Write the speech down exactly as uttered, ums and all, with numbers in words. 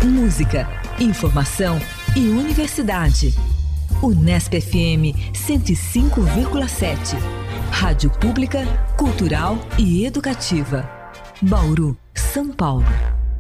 música, informação e universidade. Unesp F M cento e cinco vírgula sete. Rádio Pública, Cultural e Educativa. Bauru, São Paulo.